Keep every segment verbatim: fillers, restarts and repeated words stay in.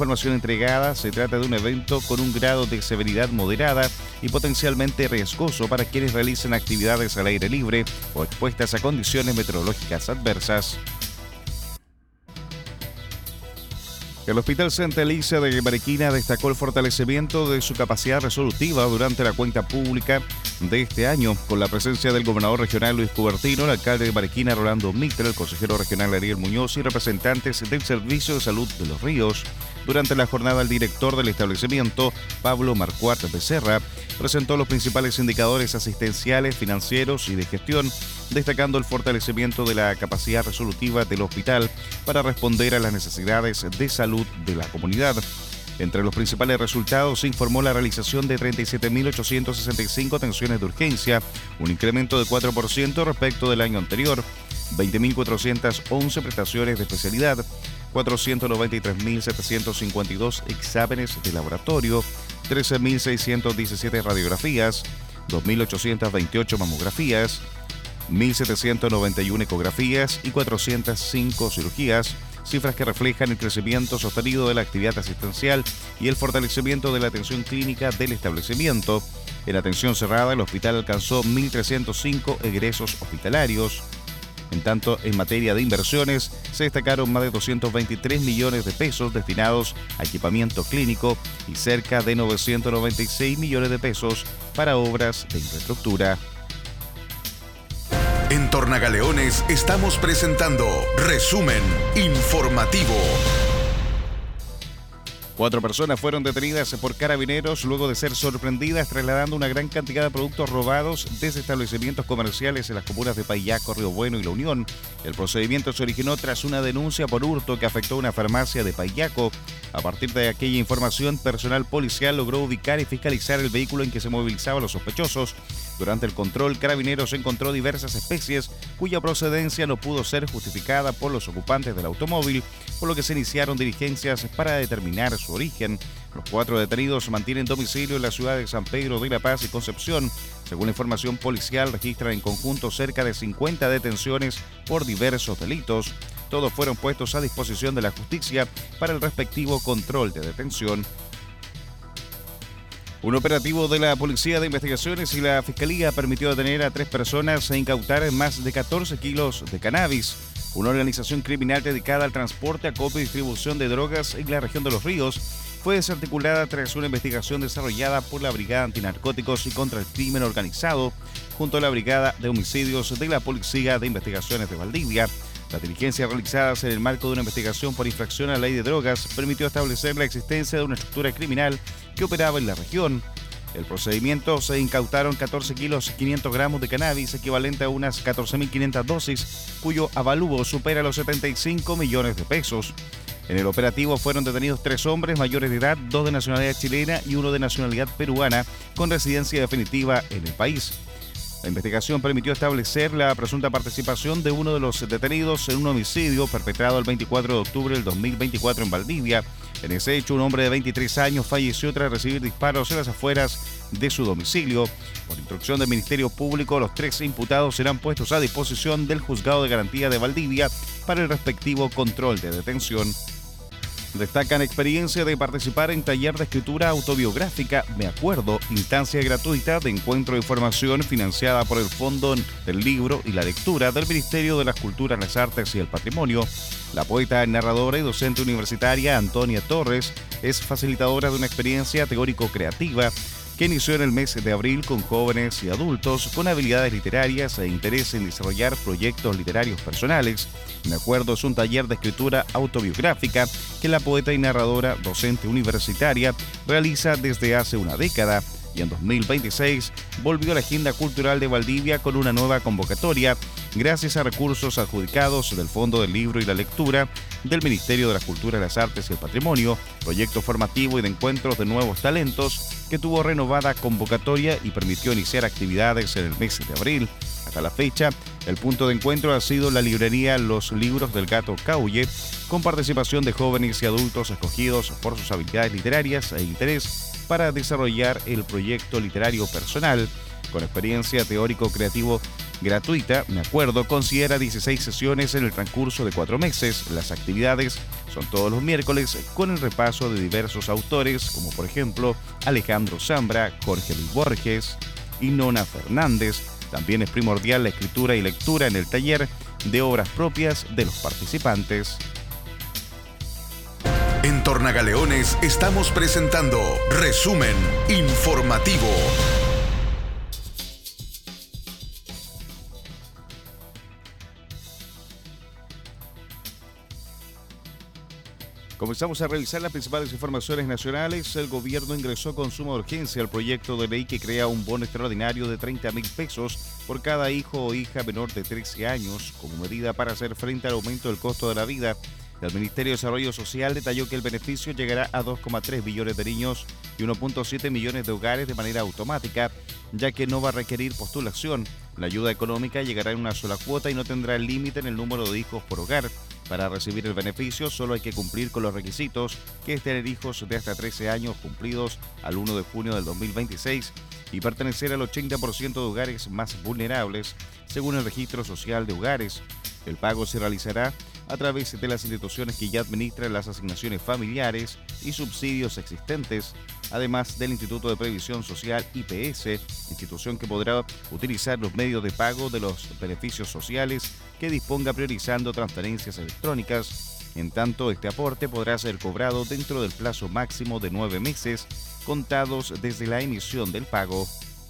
información entregada, se trata de un evento con un grado de severidad moderada y potencialmente riesgoso para quienes realicen actividades al aire libre o expuestas a condiciones meteorológicas adversas. El Hospital Santa Elisa de Mariquina destacó el fortalecimiento de su capacidad resolutiva durante la cuenta pública de este año, con la presencia del gobernador regional Luis Cubertino, el alcalde de Mariquina Rolando Mitre, el consejero regional Ariel Muñoz y representantes del Servicio de Salud de Los Ríos. Durante la jornada, el director del establecimiento, Pablo Marcuart Becerra, presentó los principales indicadores asistenciales, financieros y de gestión, destacando el fortalecimiento de la capacidad resolutiva del hospital para responder a las necesidades de salud de la comunidad. Entre los principales resultados se informó la realización de treinta y siete mil ochocientas sesenta y cinco atenciones de urgencia, un incremento de cuatro por ciento respecto del año anterior, veinte mil cuatrocientas once prestaciones de especialidad, cuatrocientos noventa y tres mil setecientos cincuenta y dos exámenes de laboratorio, trece mil seiscientas diecisiete radiografías, dos mil ochocientas veintiocho mamografías, mil setecientas noventa y una ecografías y cuatrocientas cinco cirugías, cifras que reflejan el crecimiento sostenido de la actividad asistencial y el fortalecimiento de la atención clínica del establecimiento. En atención cerrada, el hospital alcanzó mil trescientos cinco egresos hospitalarios. En tanto, en materia de inversiones, se destacaron más de doscientos veintitrés millones de pesos destinados a equipamiento clínico y cerca de novecientos noventa y seis millones de pesos para obras de infraestructura. En Tornagaleones estamos presentando Resumen Informativo. Cuatro personas fueron detenidas por carabineros luego de ser sorprendidas trasladando una gran cantidad de productos robados desde establecimientos comerciales en las comunas de Paillaco, Río Bueno y La Unión. El procedimiento se originó tras una denuncia por hurto que afectó a una farmacia de Paillaco. A partir de aquella información, personal policial logró ubicar y fiscalizar el vehículo en que se movilizaban los sospechosos. Durante el control, Carabineros encontró diversas especies cuya procedencia no pudo ser justificada por los ocupantes del automóvil, por lo que se iniciaron diligencias para determinar su origen. Los cuatro detenidos mantienen domicilio en la ciudad de San Pedro de la Paz y Concepción. Según la información policial, registran en conjunto cerca de cincuenta detenciones por diversos delitos. Todos fueron puestos a disposición de la justicia para el respectivo control de detención. Un operativo de la Policía de Investigaciones y la Fiscalía permitió detener a tres personas e incautar más de catorce kilos de cannabis. Una organización criminal dedicada al transporte, acopio y distribución de drogas en la región de Los Ríos fue desarticulada tras una investigación desarrollada por la Brigada Antinarcóticos y contra el Crimen Organizado junto a la Brigada de Homicidios de la Policía de Investigaciones de Valdivia. Las diligencias realizadas en el marco de una investigación por infracción a la ley de drogas permitió establecer la existencia de una estructura criminal que operaba en la región. El procedimiento se incautaron catorce kilos quinientos gramos de cannabis, equivalente a unas catorce mil quinientas dosis, cuyo avalúo supera los setenta y cinco millones de pesos. En el operativo fueron detenidos tres hombres mayores de edad, dos de nacionalidad chilena y uno de nacionalidad peruana, con residencia definitiva en el país. La investigación permitió establecer la presunta participación de uno de los detenidos en un homicidio perpetrado el veinticuatro de octubre del dos mil veinticuatro en Valdivia. En ese hecho, un hombre de veintitrés años falleció tras recibir disparos en las afueras de su domicilio. Por instrucción del Ministerio Público, los tres imputados serán puestos a disposición del Juzgado de Garantía de Valdivia para el respectivo control de detención. Destacan experiencia de participar en taller de escritura autobiográfica Me Acuerdo, instancia gratuita de encuentro de información financiada por el Fondo del Libro y la Lectura del Ministerio de las Culturas, las Artes y el Patrimonio. La poeta, narradora y docente universitaria Antonia Torres es facilitadora de una experiencia teórico-creativa que inició en el mes de abril con jóvenes y adultos con habilidades literarias e interés en desarrollar proyectos literarios personales. Me Acuerdo es un taller de escritura autobiográfica que la poeta y narradora docente universitaria realiza desde hace una década y en dos mil veintiséis volvió a la agenda cultural de Valdivia con una nueva convocatoria gracias a recursos adjudicados del Fondo del Libro y la Lectura del Ministerio de las Culturas, las Artes y el Patrimonio, proyecto formativo y de encuentros de nuevos talentos que tuvo renovada convocatoria y permitió iniciar actividades en el mes de abril. Hasta la fecha, el punto de encuentro ha sido la librería Los Libros del Gato Cauye, con participación de jóvenes y adultos escogidos por sus habilidades literarias e interés para desarrollar el proyecto literario personal. Con experiencia teórico-creativo gratuita, de acuerdo, considera dieciséis sesiones en el transcurso de cuatro meses. Las actividades son todos los miércoles con el repaso de diversos autores, como por ejemplo Alejandro Zambra, Jorge Luis Borges y Nona Fernández. También es primordial la escritura y lectura en el taller de obras propias de los participantes. En Tornagaleones estamos presentando Resumen Informativo. Comenzamos a revisar las principales informaciones nacionales. El gobierno ingresó con suma urgencia al proyecto de ley que crea un bono extraordinario de treinta mil pesos por cada hijo o hija menor de trece años, como medida para hacer frente al aumento del costo de la vida. El Ministerio de Desarrollo Social detalló que el beneficio llegará a dos coma tres billones de niños y uno punto siete millones de hogares de manera automática, ya que no va a requerir postulación. La ayuda económica llegará en una sola cuota y no tendrá límite en el número de hijos por hogar. Para recibir el beneficio solo hay que cumplir con los requisitos, que es tener hijos de hasta trece años cumplidos al primero de junio del dos mil veintiséis y pertenecer al ochenta por ciento de hogares más vulnerables, según el Registro Social de Hogares. El pago se realizará a través de las instituciones que ya administran las asignaciones familiares y subsidios existentes, además del Instituto de Previsión Social I P S, institución que podrá utilizar los medios de pago de los beneficios sociales que disponga priorizando transferencias electrónicas. En tanto, este aporte podrá ser cobrado dentro del plazo máximo de nueve meses, contados desde la emisión del pago.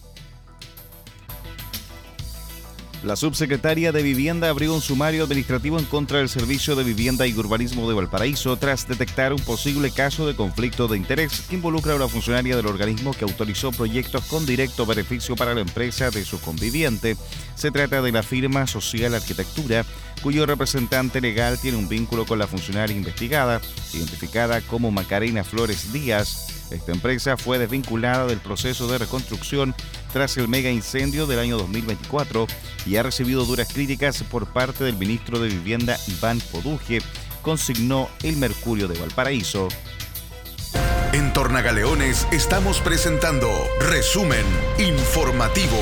La subsecretaria de Vivienda abrió un sumario administrativo en contra del Servicio de Vivienda y Urbanismo de Valparaíso tras detectar un posible caso de conflicto de interés que involucra a una funcionaria del organismo que autorizó proyectos con directo beneficio para la empresa de su conviviente. Se trata de la firma Social Arquitectura, cuyo representante legal tiene un vínculo con la funcionaria investigada, identificada como Macarena Flores Díaz. Esta empresa fue desvinculada del proceso de reconstrucción tras el mega incendio del año dos mil veinticuatro y ha recibido duras críticas por parte del ministro de Vivienda Iván Poduje, consignó el Mercurio de Valparaíso. En Tornagaleones estamos presentando Resumen Informativo.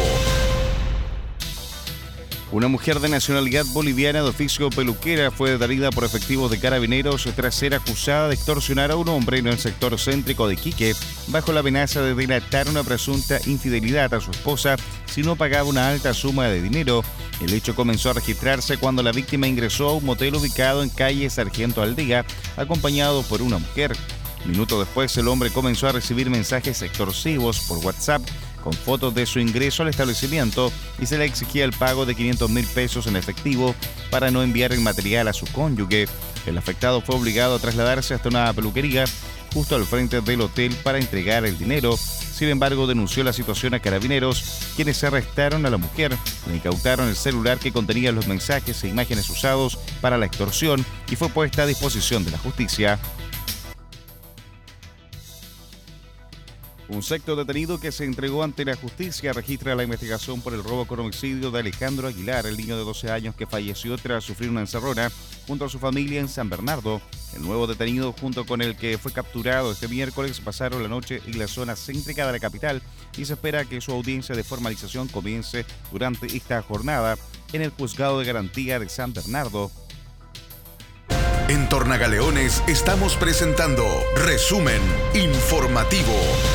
Una mujer de nacionalidad boliviana de oficio peluquera fue detenida por efectivos de carabineros tras ser acusada de extorsionar a un hombre en el sector céntrico de Iquique, bajo la amenaza de delatar una presunta infidelidad a su esposa si no pagaba una alta suma de dinero. El hecho comenzó a registrarse cuando la víctima ingresó a un motel ubicado en calle Sargento Aldea, acompañado por una mujer. Minutos después, el hombre comenzó a recibir mensajes extorsivos por WhatsApp con fotos de su ingreso al establecimiento y se le exigía el pago de quinientos mil pesos en efectivo para no enviar el material a su cónyuge. El afectado fue obligado a trasladarse hasta una peluquería justo al frente del hotel para entregar el dinero. Sin embargo, denunció la situación a carabineros, quienes arrestaron a la mujer, le incautaron el celular que contenía los mensajes e imágenes usados para la extorsión y fue puesta a disposición de la justicia. Un sexto detenido que se entregó ante la justicia registra la investigación por el robo con homicidio de Alejandro Aguilar, el niño de doce años que falleció tras sufrir una encerrona junto a su familia en San Bernardo. El nuevo detenido, junto con el que fue capturado este miércoles, pasaron la noche en la zona céntrica de la capital y se espera que su audiencia de formalización comience durante esta jornada en el Juzgado de Garantía de San Bernardo. En Tornagaleones estamos presentando Resumen Informativo.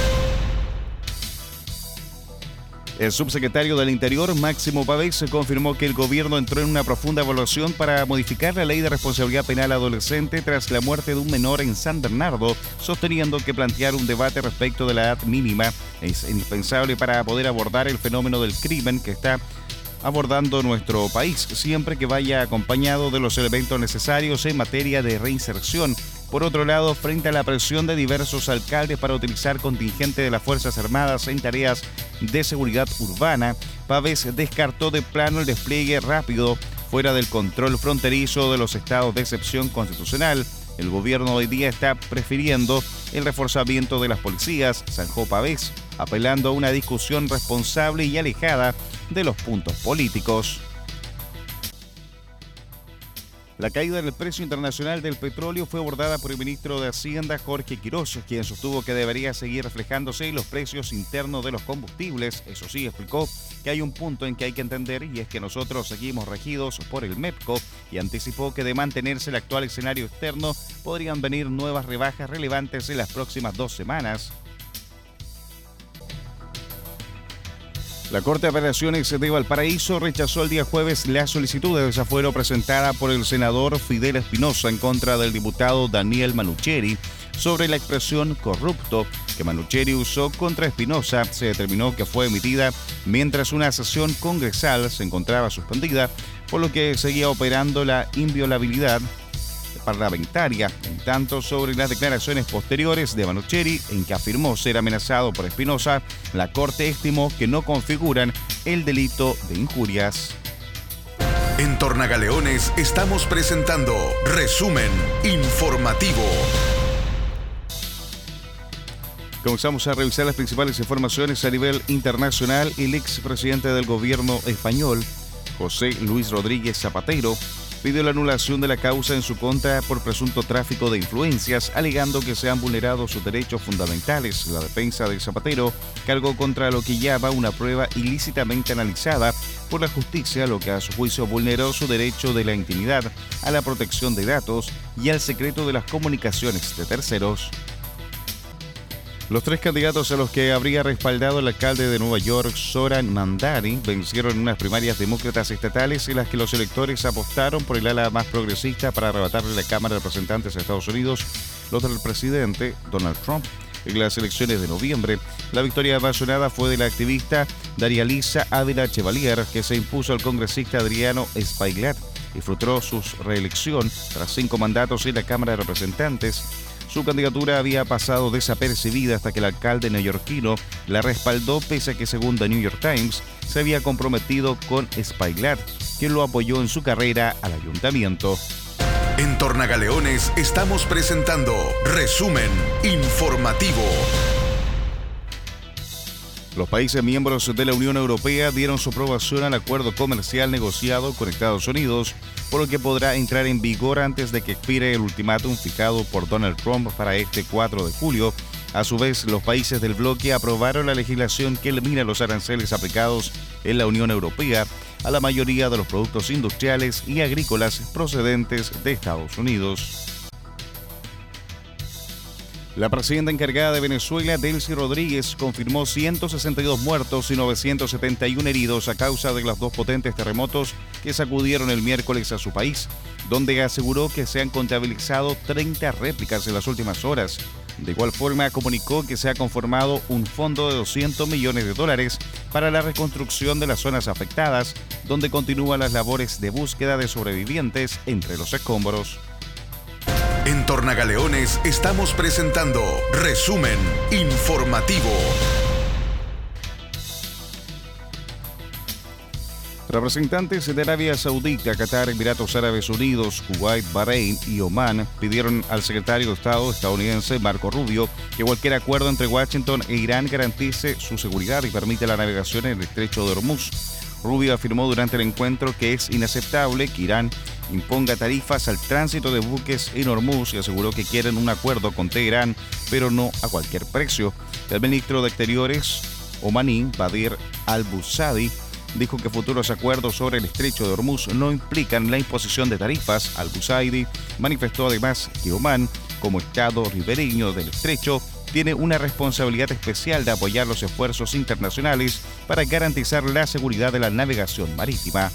El subsecretario del Interior, Máximo Pavés, confirmó que el gobierno entró en una profunda evaluación para modificar la ley de responsabilidad penal adolescente tras la muerte de un menor en San Bernardo, sosteniendo que plantear un debate respecto de la edad mínima es indispensable para poder abordar el fenómeno del crimen que está abordando nuestro país, siempre que vaya acompañado de los elementos necesarios en materia de reinserción. Por otro lado, frente a la presión de diversos alcaldes para utilizar contingente de las Fuerzas Armadas en tareas de seguridad urbana, Pavés descartó de plano el despliegue rápido fuera del control fronterizo de los estados de excepción constitucional. El gobierno hoy día está prefiriendo el reforzamiento de las policías, zanjó Pavés, apelando a una discusión responsable y alejada de los puntos políticos. La caída del precio internacional del petróleo fue abordada por el ministro de Hacienda, Jorge Quiroz, quien sostuvo que debería seguir reflejándose en los precios internos de los combustibles. Eso sí, explicó que hay un punto en que hay que entender, y es que nosotros seguimos regidos por el MEPCO, y anticipó que de mantenerse el actual escenario externo podrían venir nuevas rebajas relevantes en las próximas dos semanas. La Corte de Apelaciones de Valparaíso rechazó el día jueves la solicitud de desafuero presentada por el senador Fidel Espinosa en contra del diputado Daniel Manucheri sobre la expresión corrupto que Manucheri usó contra Espinosa. Se determinó que fue emitida mientras una sesión congresal se encontraba suspendida, por lo que seguía operando la inviolabilidad parlamentaria. En tanto, sobre las declaraciones posteriores de Manucheri, en que afirmó ser amenazado por Espinosa, la Corte estimó que no configuran el delito de injurias. En Tornagaleones estamos presentando Resumen Informativo. Comenzamos a revisar las principales informaciones a nivel internacional. El expresidente del gobierno español, José Luis Rodríguez Zapatero, pidió la anulación de la causa en su contra por presunto tráfico de influencias, alegando que se han vulnerado sus derechos fundamentales. La defensa de Zapatero cargó contra lo que llama una prueba ilícitamente analizada por la justicia, lo que a su juicio vulneró su derecho de la intimidad, a la protección de datos y al secreto de las comunicaciones de terceros. Los tres candidatos a los que habría respaldado el alcalde de Nueva York, Zoran Mandani, vencieron en unas primarias demócratas estatales en las que los electores apostaron por el ala más progresista para arrebatarle la Cámara de Representantes a Estados Unidos, los del presidente Donald Trump. En las elecciones de noviembre, la victoria más sonada fue de la activista Daria Lisa Ávila Chevalier, que se impuso al congresista Adriano Espaillat y frustró su reelección tras cinco mandatos en la Cámara de Representantes. Su candidatura había pasado desapercibida hasta que el alcalde neoyorquino la respaldó, pese a que, según The New York Times, se había comprometido con Espaillat, quien lo apoyó en su carrera al ayuntamiento. En Tornagaleones estamos presentando Resumen Informativo. Los países miembros de la Unión Europea dieron su aprobación al acuerdo comercial negociado con Estados Unidos, por lo que podrá entrar en vigor antes de que expire el ultimátum fijado por Donald Trump para este cuatro de julio. A su vez, los países del bloque aprobaron la legislación que elimina los aranceles aplicados en la Unión Europea a la mayoría de los productos industriales y agrícolas procedentes de Estados Unidos. La presidenta encargada de Venezuela, Delcy Rodríguez, confirmó ciento sesenta y dos muertos y novecientos setenta y uno heridos a causa de los dos potentes terremotos que sacudieron el miércoles a su país, donde aseguró que se han contabilizado treinta réplicas en las últimas horas. De igual forma, comunicó que se ha conformado un fondo de doscientos millones de dólares para la reconstrucción de las zonas afectadas, donde continúan las labores de búsqueda de sobrevivientes entre los escombros. En Tornagaleones estamos presentando Resumen Informativo. Representantes de Arabia Saudita, Qatar, Emiratos Árabes Unidos, Kuwait, Bahrein y Omán pidieron al secretario de Estado estadounidense Marco Rubio que cualquier acuerdo entre Washington e Irán garantice su seguridad y permita la navegación en el estrecho de Hormuz. Rubio afirmó durante el encuentro que es inaceptable que Irán imponga tarifas al tránsito de buques en Hormuz y aseguró que quieren un acuerdo con Teherán, pero no a cualquier precio. El ministro de Exteriores omaní, Badir al-Busadi, dijo que futuros acuerdos sobre el estrecho de Hormuz no implican la imposición de tarifas. Al-Busadi manifestó además que Omán, como estado ribereño del estrecho, tiene una responsabilidad especial de apoyar los esfuerzos internacionales para garantizar la seguridad de la navegación marítima.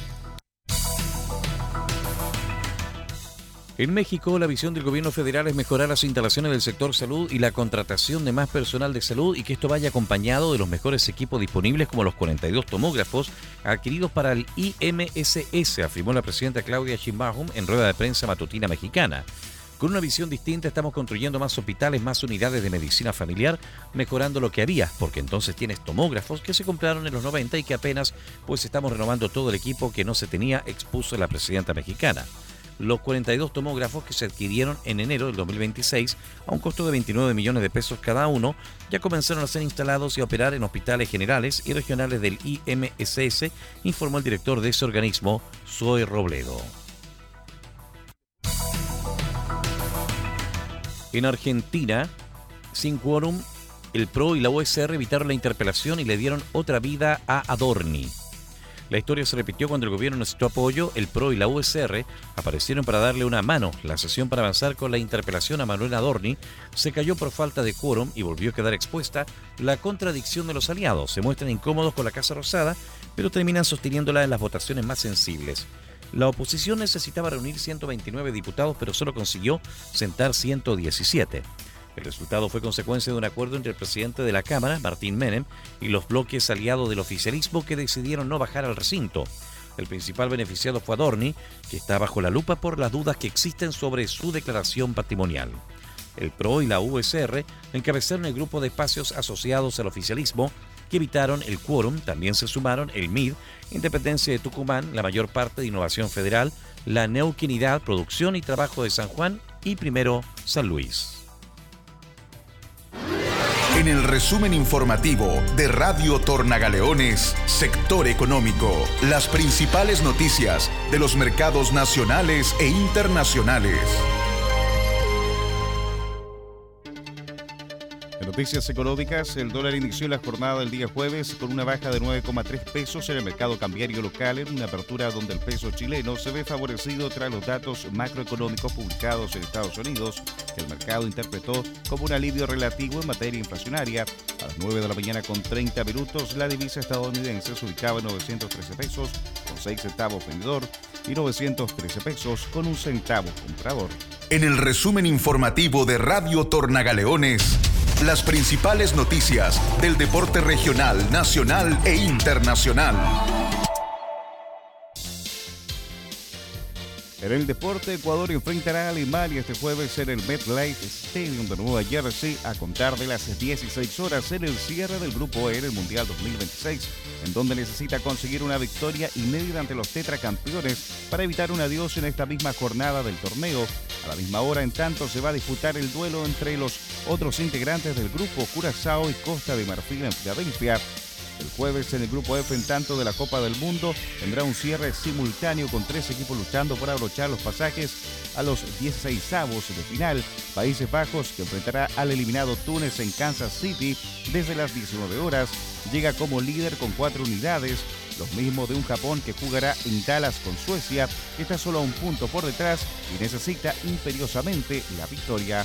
En México, la visión del gobierno federal es mejorar las instalaciones del sector salud y la contratación de más personal de salud, y que esto vaya acompañado de los mejores equipos disponibles, como los cuarenta y dos tomógrafos adquiridos para el I M S S, afirmó la presidenta Claudia Sheinbaum en rueda de prensa matutina mexicana. Con una visión distinta estamos construyendo más hospitales, más unidades de medicina familiar, mejorando lo que había, porque entonces tienes tomógrafos que se compraron en los noventa y que apenas pues estamos renovando todo el equipo que no se tenía, expuso la presidenta mexicana. Los cuarenta y dos tomógrafos que se adquirieron en enero del dos mil veintiséis a un costo de veintinueve millones de pesos cada uno ya comenzaron a ser instalados y a operar en hospitales generales y regionales del I M S S, informó el director de ese organismo, Zoe Robledo. En Argentina, sin quórum, el P R O y la U S R evitaron la interpelación y le dieron otra vida a Adorni. La historia se repitió cuando el gobierno necesitó apoyo, el P R O y la U S R aparecieron para darle una mano. La sesión para avanzar con la interpelación a Manuel Adorni se cayó por falta de quórum y volvió a quedar expuesta la contradicción de los aliados. Se muestran incómodos con la Casa Rosada, pero terminan sosteniéndola en las votaciones más sensibles. La oposición necesitaba reunir ciento veintinueve diputados, pero solo consiguió sentar ciento diecisiete. El resultado fue consecuencia de un acuerdo entre el presidente de la Cámara, Martín Menem, y los bloques aliados del oficialismo que decidieron no bajar al recinto. El principal beneficiado fue Adorni, que está bajo la lupa por las dudas que existen sobre su declaración patrimonial. El P R O y la U S R encabezaron el grupo de espacios asociados al oficialismo que evitaron el quórum. También se sumaron el M I D, Independencia de Tucumán, la mayor parte de Innovación Federal, la Neuquinidad, Producción y Trabajo de San Juan y Primero San Luis. En el resumen informativo de Radio Tornagaleones, Sector Económico, las principales noticias de los mercados nacionales e internacionales. En noticias económicas, el dólar inició la jornada del día jueves con una baja de nueve coma tres pesos en el mercado cambiario local, en una apertura donde el peso chileno se ve favorecido tras los datos macroeconómicos publicados en Estados Unidos, que el mercado interpretó como un alivio relativo en materia inflacionaria. A las nueve de la mañana con treinta minutos, la divisa estadounidense se ubicaba en novecientos trece pesos con seis centavos vendedor y novecientos trece pesos con un centavo comprador. En el resumen informativo de Radio Tornagaleones, las principales noticias del deporte regional, nacional e internacional. En el deporte, Ecuador enfrentará a Alemania este jueves en el MetLife Stadium de Nueva Jersey a contar de las dieciséis horas en el cierre del Grupo E en el Mundial dos mil veintiséis, en donde necesita conseguir una victoria inédita ante los tetracampeones para evitar un adiós en esta misma jornada del torneo. A la misma hora, en tanto, se va a disputar el duelo entre los otros integrantes del grupo, Curazao y Costa de Marfil en Filadelfia. El jueves en el Grupo F, en tanto, de la Copa del Mundo, tendrá un cierre simultáneo con tres equipos luchando por abrochar los pasajes a los dieciseisavos de final. Países Bajos, que enfrentará al eliminado Túnez en Kansas City desde las diecinueve horas, llega como líder con cuatro unidades, los mismos de un Japón que jugará en Dallas con Suecia, que está solo a un punto por detrás y necesita imperiosamente la victoria.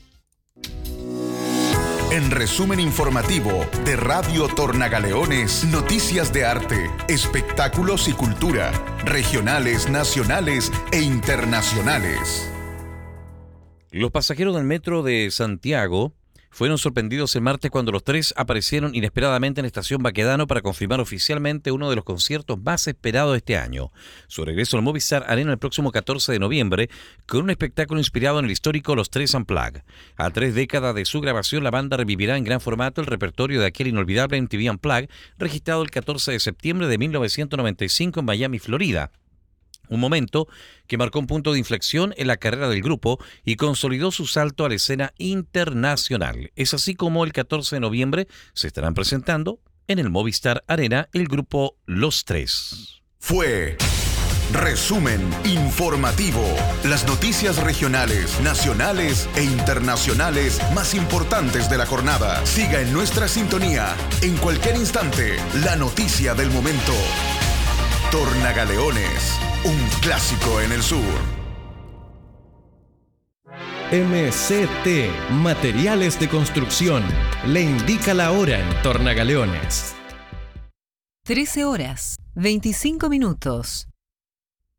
En resumen informativo de Radio Tornagaleones, noticias de arte, espectáculos y cultura, regionales, nacionales e internacionales. Los pasajeros del metro de Santiago fueron sorprendidos el martes cuando los tres aparecieron inesperadamente en Estación Baquedano para confirmar oficialmente uno de los conciertos más esperados de este año. Su regreso al Movistar Arena el próximo catorce de noviembre con un espectáculo inspirado en el histórico Los Tres Unplugged. A tres décadas de su grabación, la banda revivirá en gran formato el repertorio de aquel inolvidable M T V Unplugged registrado el catorce de septiembre de mil novecientos noventa y cinco en Miami, Florida. Un momento que marcó un punto de inflexión en la carrera del grupo y consolidó su salto a la escena internacional. Es así como el catorce de noviembre se estarán presentando en el Movistar Arena el grupo Los Tres. Fue Resumen Informativo. Las noticias regionales, nacionales e internacionales más importantes de la jornada. Siga en nuestra sintonía. En cualquier instante, la noticia del momento. Tornagaleones, un clásico en el sur. M C T, Materiales de Construcción, le indica la hora en Tornagaleones. trece horas, veinticinco minutos.